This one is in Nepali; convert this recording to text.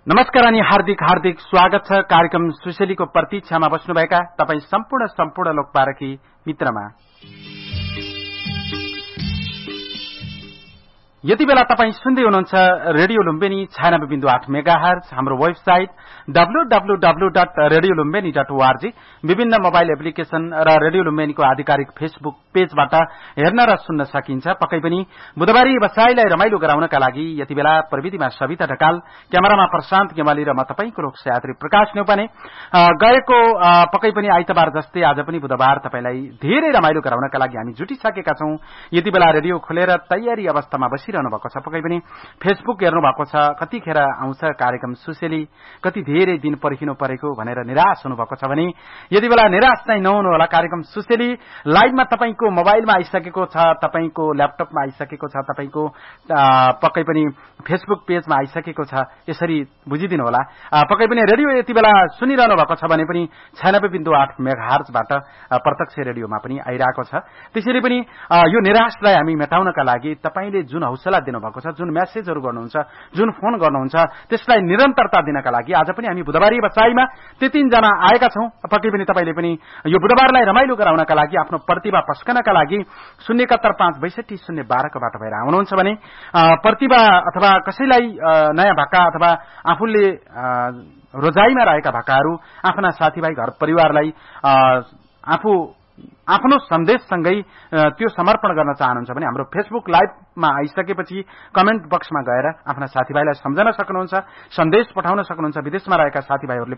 नमस्कार अनि हार्दिक हार्दिक स्वागत छ कार्यक्रम सुशेलीको प्रतीक्षामा बस्नुभएका तपाई सम्पूर्ण लोकपारखी मित्रमा। यति बेला तपाई सुन्दै हुनुहुन्छ रेडियो लुम्बिनी 96.8 मेगाहर्ज, हाम्रो वेबसाइट www.radiolumbini.org, विभिन्न मोबाइल एप्लिकेशन र रेडियो लुम्बिनीको आधिकारिक फेसबुक पेजबाट हेर्न र सुन्न सकिन्छ। पक्कै पनि बुधबारी बसाईलाई रमाइलो गराउनका लागि यति बेला प्रविधिमा सविता ढकाल, क्यामेरामा प्रशान्त गेमाली र म तपाईको लोकसयात्री प्रकाश न्यौपाने गएको पक्कै पनि आइतबार जस्तै आज पनि बुधबार तपाईलाई धेरै रमाइलो गराउनका लागि हामी जुटिसकेका छौं। यति बेला रेडियो खोलेर तयारी अवस्थामा बसिरहनु भएको छ। पक्कै पनि फेसबुक हेर्नु भएको छ, कतिखेर आउँछ कार्यक्रम सुशेली, कति धेरै दिन पर्खिनु परेको भनेर निराश हुनुभएको छ भने यति बेला निराश चाहिँ नहुनु होला। कार्यक्रम सुशेली लाइभमा तपाईको मोबाइलमा आइसकेको छ, तपाईको ल्यापटपमा आइसकेको छ, तपाईको पक्कै पनि फेसबुक पेजमा आइसकेको छ। यसरी बुझिदिनु होला। पक्कै पनि रेडियो यति बेला सुनिरहनु भएको छ भने पनि 96.8 मेगाहर्जबाट प्रत्यक्ष रेडियोमा पनि आइरहेको छ। त्यसरी पनि यो निराशलाई हामी मेटाउनका लागि तपाईले जुन हौसला दिनुभएको छ, जुन मेसेजहरू गर्नुहुन्छ, जुन फोन गर्नुहुन्छ, त्यसलाई निरन्तरता दिनका लागि आज पनि हामी बुधबारी बचाईमा 3 जना आएका छौं। पक्कै पनि तपाईले पनि यो बुधबारलाई रमाइलो गराउनका लागि, आफ्नो प्रतिभा पस्कनका लागि 0715602 को बाटो भएर आउनुहुन्छ भने प्रतिभा अथवा कसैलाई नयाँ भाका अथवा आफूले रोजाइमा रहेका भाकाहरू आफ्ना साथीभाइ घर परिवारलाई आफ्नो सन्देशसँगै त्यो समर्पण गर्न चाहनुहुन्छ भने हाम्रो फेसबुक लाइभमा आइसकेपछि कमेन्ट बक्समा गएर आफ्ना साथीभाइलाई सम्झन सक्नुहुन्छ, सन्देश पठाउन सक्नुहुन्छ। विदेशमा रहेका साथीभाइहरूले